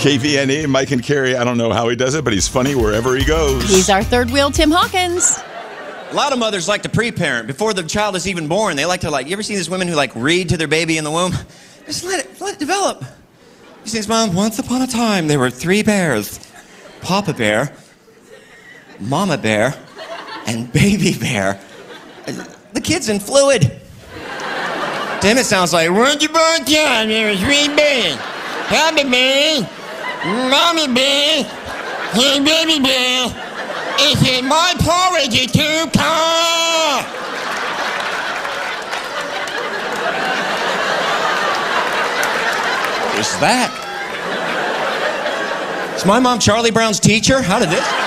KVNE, Mike and Carrie, I don't know how he does it, but he's funny wherever he goes. He's our third wheel, Tim Hawkins. A lot of mothers like to pre-parent. Before the child is even born, they like to, you ever see these women who, read to their baby in the womb? Just let it develop. He says, Mom, once upon a time, there were 3 bears. Papa Bear, Mama Bear, and Baby Bear. The kid's in fluid. To him, it sounds like, once upon a time, there were 3 bears. Papa Bear, Mama Bear, and Baby Bear. Is it my porridge is too cold? What is that? Is my mom Charlie Brown's teacher? How did this?